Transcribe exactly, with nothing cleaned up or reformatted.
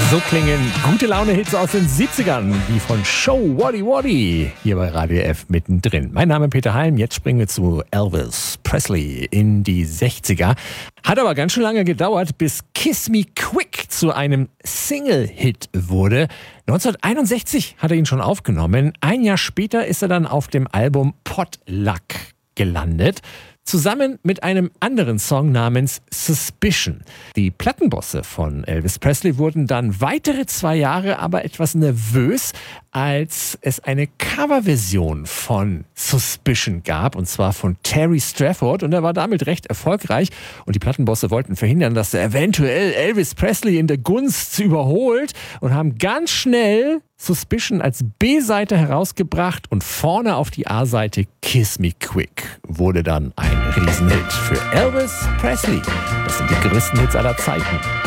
So klingen gute Laune-Hits aus den siebzigern, wie von Show Waddy Waddy, hier bei Radio F mittendrin. Mein Name ist Peter Heim, jetzt springen wir zu Elvis Presley in die sechziger. Hat aber ganz schön lange gedauert, bis Kiss Me Quick zu einem Single-Hit wurde. neunzehnhunderteinundsechzig hat er ihn schon aufgenommen. Ein Jahr später ist er dann auf dem Album Potluck gelandet, zusammen mit einem anderen Song namens Suspicion. Die Plattenbosse von Elvis Presley wurden dann weitere zwei Jahre aber etwas nervös, als es eine Coverversion von Suspicion gab, und zwar von Terry Strafford, und er war damit recht erfolgreich. Und die Plattenbosse wollten verhindern, dass er eventuell Elvis Presley in der Gunst überholt, und haben ganz schnell Suspicion als B-Seite herausgebracht, und vorne auf die A-Seite Kiss Me Quick wurde dann ein Riesenhit für Elvis Presley. Das sind die größten Hits aller Zeiten.